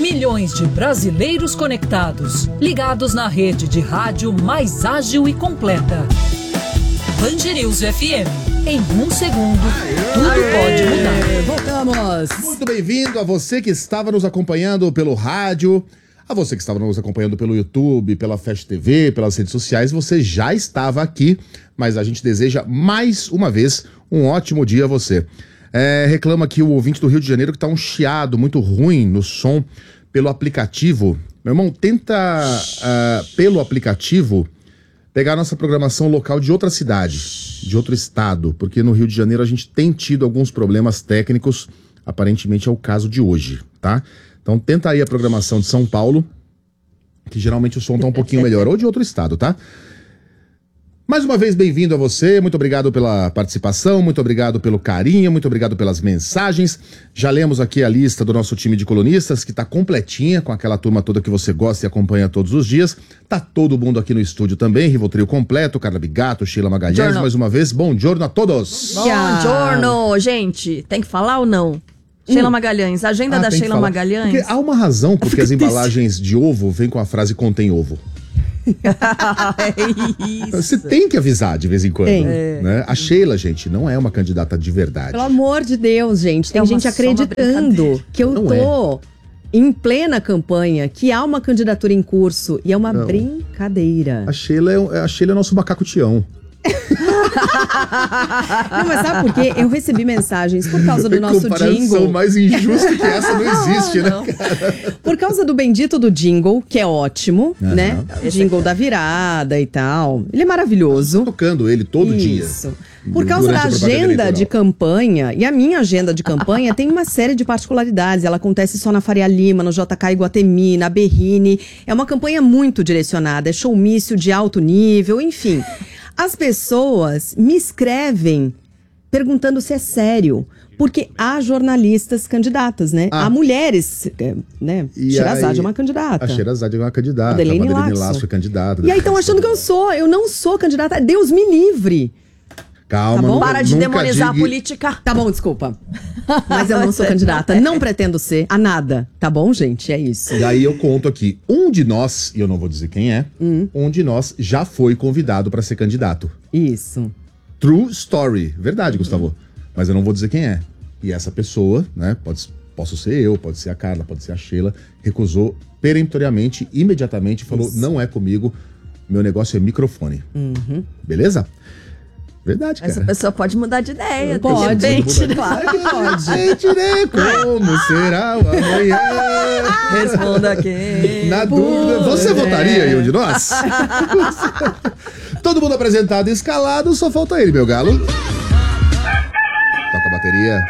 Milhões de brasileiros conectados, ligados na rede de rádio mais ágil e completa. Band News FM. Em 1 segundo, tudo pode mudar. Voltamos! Muito bem-vindo a você que estava nos acompanhando pelo rádio, a você que estava nos acompanhando pelo YouTube, pela Fast TV, pelas redes sociais. Você já estava aqui, mas a gente deseja mais uma vez um ótimo dia a você. Reclama aqui o ouvinte do Rio de Janeiro que tá um chiado muito ruim no som pelo aplicativo. Meu irmão, tenta pelo aplicativo pegar a nossa programação local de outra cidade, de outro estado, porque no Rio de Janeiro a gente tem tido alguns problemas técnicos, aparentemente é o caso de hoje, tá? Então tenta aí a programação de São Paulo, que geralmente o som tá um pouquinho melhor, ou de outro estado, tá? Mais uma vez, bem-vindo a você, muito obrigado pela participação, muito obrigado pelo carinho, muito obrigado pelas mensagens. Já lemos aqui a lista do nosso time de colunistas, que tá completinha, com aquela turma toda que você gosta e acompanha todos os dias. Tá todo mundo aqui no estúdio também, Rivotril completo, Carla Bigato, Sheila Magalhães, Giorno. Mais uma vez, bom giorno a todos. Buongiorno, gente, tem que falar ou não? Sheila Magalhães, agenda da tem que Sheila falar. Magalhães. Porque há uma razão porque as embalagens de ovo vêm com a frase contém ovo. É isso. Você tem que avisar de vez em quando. Tem. Né? A Sheila, gente, não é uma candidata de verdade. Pelo amor de Deus, gente. Tem É uma gente só uma acreditando brincadeira. que eu Não tô em plena campanha, que há uma candidatura em curso e é uma brincadeira. A Sheila é nosso macaco Tião. Não, mas sabe por quê? Eu recebi mensagens por causa do nosso Comparação jingle. mais injusta que essa não existe, né? Por causa do bendito do jingle, que é ótimo, né? Jingle da virada e tal. Ele é maravilhoso. Tocando ele todo dia. Isso. Por causa Durante da a propaganda agenda de eleitoral. campanha, e a minha agenda de campanha tem uma série de particularidades. Ela acontece só na Faria Lima, no JK Iguatemi, na Berrini. É uma campanha muito direcionada, é showmício de alto nível, enfim. As pessoas me escrevem perguntando se é sério. Porque há jornalistas candidatas, né? Há mulheres, né? E Sherazade aí, é uma candidata. A Sherazade é uma candidata. Madeleine a Madeleine Lasso. Lasso é candidata. E aí estão achando que eu sou. Eu não sou candidata. Deus me livre. Calma, Tá bom? nunca- Para de nunca demonizar a diga- política. Tá bom, desculpa. Mas eu não sou candidata. Não pretendo ser a nada. Tá bom, gente? É isso. E aí eu conto aqui. Um de nós, e eu não vou dizer quem é, um de nós já foi convidado para ser candidato. Isso. True story. Verdade, Gustavo. Mas eu não vou dizer quem é. E essa pessoa, né, posso ser eu, pode ser a Carla, pode ser a Sheila, recusou peremptoriamente, imediatamente, falou, não é comigo, meu negócio é microfone. Beleza? Verdade, Essa cara. pessoa pode mudar de ideia. Pode. de repente, né? Claro que pode. Gente, né? Como será o amanhã? Responda quem. Na dúvida, você votaria em um de nós? Todo mundo apresentado e escalado, só falta ele, meu galo. Toca a bateria.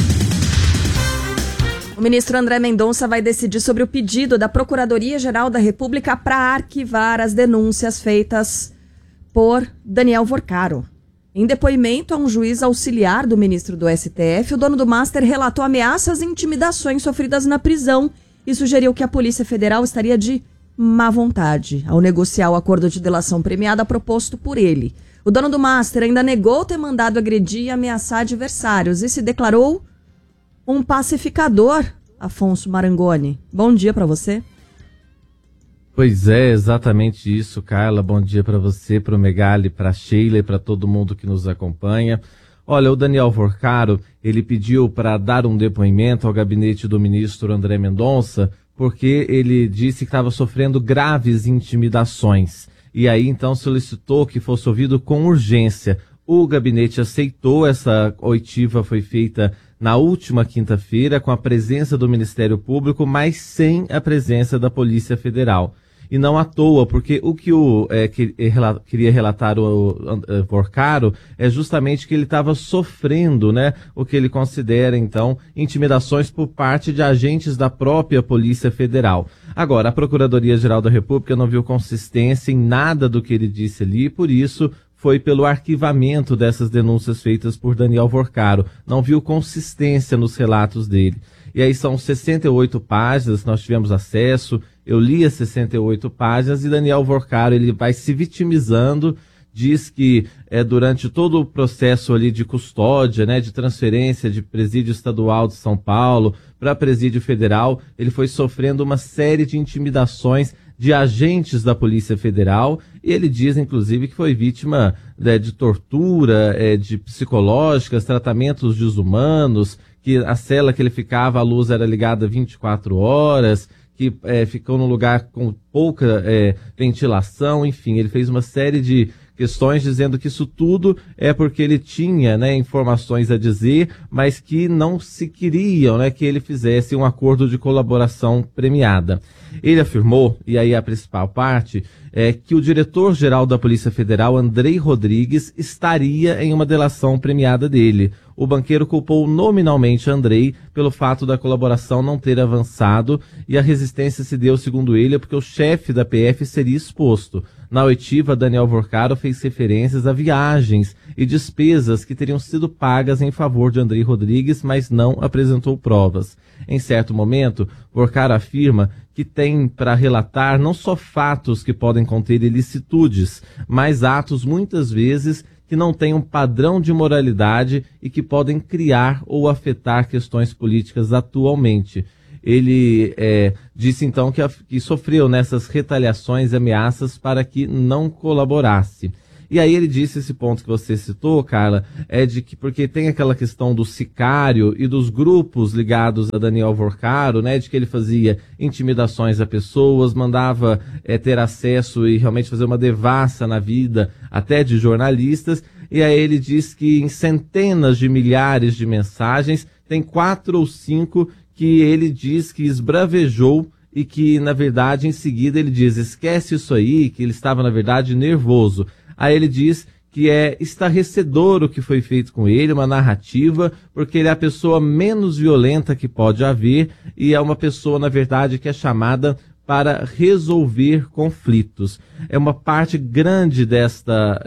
O ministro André Mendonça vai decidir sobre o pedido da Procuradoria-Geral da República para arquivar as denúncias feitas por Daniel Vorcaro. Em depoimento a um juiz auxiliar do ministro do STF, o dono do Master relatou ameaças e intimidações sofridas na prisão e sugeriu que a Polícia Federal estaria de má vontade ao negociar o acordo de delação premiada proposto por ele. O dono do Master ainda negou ter mandado agredir e ameaçar adversários e se declarou um pacificador, Afonso Marangoni. Bom dia pra você. Pois é, exatamente isso, Carla. Bom dia para você, para o Megali, para a Sheila e para todo mundo que nos acompanha. Olha, o Daniel Vorcaro, ele pediu para dar um depoimento ao gabinete do ministro André Mendonça, porque ele disse que estava sofrendo graves intimidações. E aí, então, solicitou que fosse ouvido com urgência. O gabinete aceitou, essa oitiva foi feita na última quinta-feira, com a presença do Ministério Público, mas sem a presença da Polícia Federal. E não à toa, porque o que queria relatar o Vorcaro é justamente que ele estava sofrendo, né, o que ele considera, então, intimidações por parte de agentes da própria Polícia Federal. Agora, a Procuradoria-Geral da República não viu consistência em nada do que ele disse ali, por isso foi pelo arquivamento dessas denúncias feitas por Daniel Vorcaro. Não viu consistência nos relatos dele. E aí são 68 páginas, nós tivemos acesso, eu li as 68 páginas e Daniel Vorcaro, ele vai se vitimizando diz que durante todo o processo ali de custódia, né, de transferência de presídio estadual de São Paulo para presídio federal, ele foi sofrendo uma série de intimidações de agentes da Polícia Federal, e ele diz, inclusive, que foi vítima de tortura, de psicológicas, tratamentos desumanos, que a cela que ele ficava, a luz era ligada 24 horas, que ficou num lugar com pouca ventilação, enfim, ele fez uma série de questões dizendo que isso tudo é porque ele tinha, né, informações a dizer, mas que não se queriam, né, que ele fizesse um acordo de colaboração premiada. Ele afirmou, e aí a principal parte, que o diretor-geral da Polícia Federal, Andrei Rodrigues, estaria em uma delação premiada dele. O banqueiro culpou nominalmente Andrei pelo fato da colaboração não ter avançado, e a resistência se deu, segundo ele, porque o chefe da PF seria exposto. Na oitiva, Daniel Vorcaro fez referências a viagens e despesas que teriam sido pagas em favor de Andrei Rodrigues, mas não apresentou provas. Em certo momento, Vorcaro afirma que tem para relatar não só fatos que podem conter ilicitudes, mas atos muitas vezes que não têm um padrão de moralidade e que podem criar ou afetar questões políticas atualmente. Ele disse então que sofreu nessas retaliações e ameaças para que não colaborasse. E aí ele disse esse ponto que você citou, Carla, de que porque tem aquela questão do sicário e dos grupos ligados a Daniel Vorcaro, né, de que ele fazia intimidações a pessoas, mandava ter acesso e realmente fazer uma devassa na vida até de jornalistas. E aí ele diz que em centenas de milhares de mensagens tem 4 ou 5 que ele diz que esbravejou e que, na verdade, em seguida ele diz, esquece isso aí, que ele estava, na verdade, nervoso. Aí ele diz que é estarrecedor o que foi feito com ele, uma narrativa, porque ele é a pessoa menos violenta que pode haver e é uma pessoa, na verdade, que é chamada para resolver conflitos. É uma parte grande desta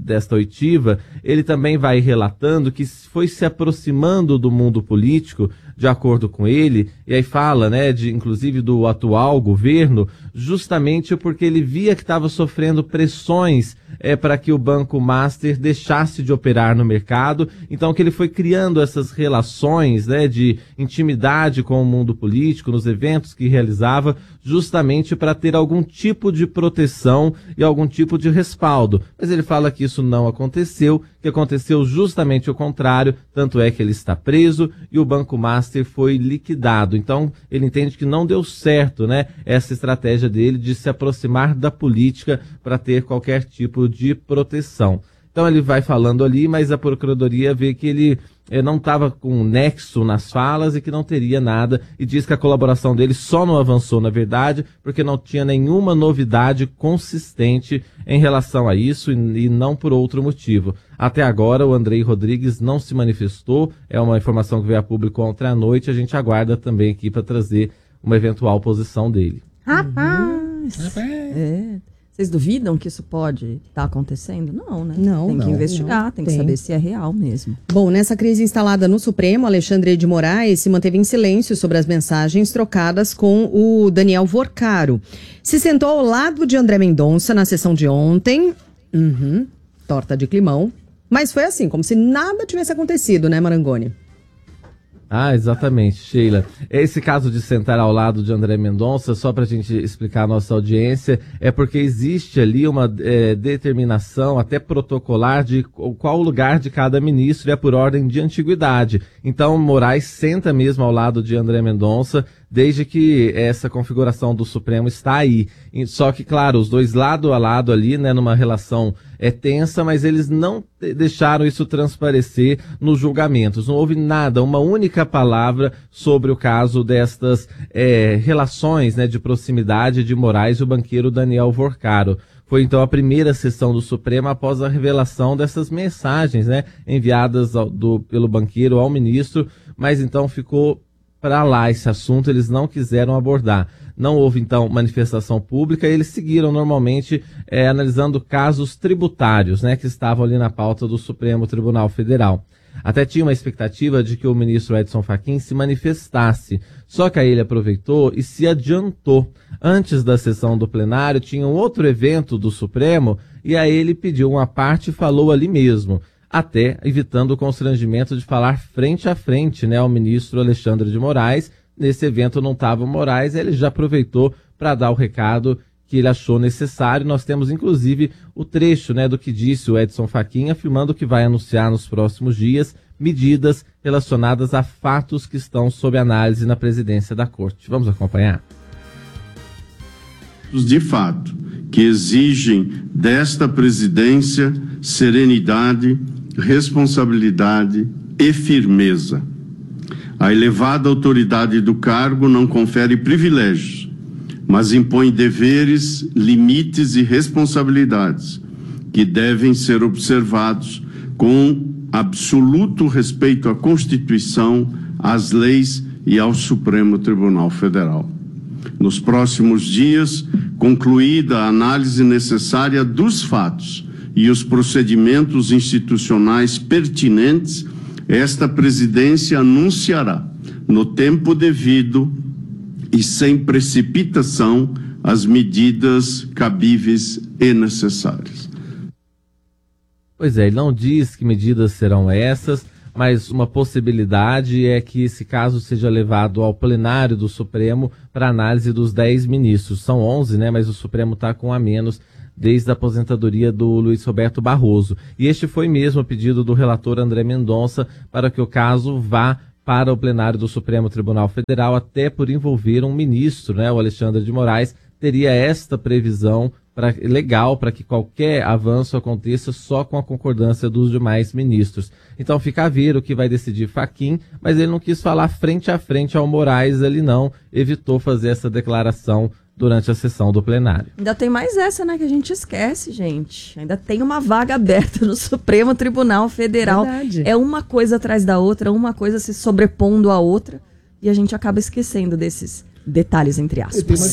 oitiva. Ele também vai relatando que foi se aproximando do mundo político, de acordo com ele, e aí fala, né, inclusive do atual governo, justamente porque ele via que estava sofrendo pressões para que o Banco Master deixasse de operar no mercado, então que ele foi criando essas relações, né, de intimidade com o mundo político, nos eventos que realizava, justamente para ter algum tipo de proteção e algum tipo de respaldo. Mas ele fala que isso não aconteceu, que aconteceu justamente o contrário, tanto é que ele está preso e o Banco Master foi liquidado. Então ele entende que não deu certo, né, essa estratégia dele de se aproximar da política para ter qualquer tipo de proteção. Então ele vai falando ali, mas a Procuradoria vê que ele não estava com nexo nas falas e que não teria nada, e diz que a colaboração dele só não avançou, na verdade, porque não tinha nenhuma novidade consistente em relação a isso e não por outro motivo. Até agora o Andrei Rodrigues não se manifestou, é uma informação que veio a público ontem à noite, a gente aguarda também aqui para trazer uma eventual posição dele. Rapaz! Vocês duvidam que isso pode estar acontecendo? Não, né? Não. Tem que investigar, não. tem que saber se é real mesmo. Bom, nessa crise instalada no Supremo, Alexandre de Moraes se manteve em silêncio sobre as mensagens trocadas com o Daniel Vorcaro. Se sentou ao lado de André Mendonça na sessão de ontem. Torta de climão. Mas foi assim, como se nada tivesse acontecido, né, Marangoni? Ah, exatamente, Sheila. Esse caso de sentar ao lado de André Mendonça, só para a gente explicar a nossa audiência, é porque existe ali uma determinação até protocolar de qual o lugar de cada ministro, é por ordem de antiguidade. Então, Moraes senta mesmo ao lado de André Mendonça, desde que essa configuração do Supremo está aí. Só que, claro, os dois lado a lado ali, né, numa relação tensa, mas eles não deixaram isso transparecer nos julgamentos. Não houve nada, uma única palavra sobre o caso destas relações, né, de proximidade de Moraes e o banqueiro Daniel Vorcaro. Foi então a primeira sessão do Supremo após a revelação dessas mensagens, né, enviadas pelo banqueiro ao ministro, mas então ficou para lá esse assunto, eles não quiseram abordar. Não houve, então, manifestação pública e eles seguiram normalmente analisando casos tributários, né, que estavam ali na pauta do Supremo Tribunal Federal. Até tinha uma expectativa de que o ministro Edson Fachin se manifestasse, só que aí ele aproveitou e se adiantou. Antes da sessão do plenário, tinha um outro evento do Supremo e aí ele pediu uma parte e falou ali mesmo, até evitando o constrangimento de falar frente a frente, né, ao ministro Alexandre de Moraes. Nesse evento não estava o Moraes, ele já aproveitou para dar o recado que ele achou necessário. Nós temos, inclusive, o trecho, né, do que disse o Edson Fachin, afirmando que vai anunciar nos próximos dias medidas relacionadas a fatos que estão sob análise na presidência da Corte. Vamos acompanhar? De fato, que exigem desta presidência serenidade, responsabilidade e firmeza. A elevada autoridade do cargo não confere privilégios, mas impõe deveres, limites e responsabilidades que devem ser observados com absoluto respeito à Constituição, às leis e ao Supremo Tribunal Federal. Nos próximos dias, concluída a análise necessária dos fatos e os procedimentos institucionais pertinentes, esta presidência anunciará, no tempo devido e sem precipitação, as medidas cabíveis e necessárias. Pois é, ele não diz que medidas serão essas, mas uma possibilidade é que esse caso seja levado ao plenário do Supremo para análise dos 10 ministros. São 11, né, mas o Supremo está com a menos desde a aposentadoria do Luiz Roberto Barroso. E este foi mesmo o pedido do relator André Mendonça para que o caso vá para o plenário do Supremo Tribunal Federal, até por envolver um ministro, né, o Alexandre de Moraes, teria esta previsão legal para que qualquer avanço aconteça só com a concordância dos demais ministros. Então fica a ver o que vai decidir Fachin, mas ele não quis falar frente a frente ao Moraes, ele não evitou fazer essa declaração durante a sessão do plenário. Ainda tem mais essa, né, que a gente esquece, gente. Ainda tem uma vaga aberta no Supremo Tribunal Federal. Verdade. É uma coisa atrás da outra, uma coisa se sobrepondo à outra, e a gente acaba esquecendo desses detalhes, entre aspas.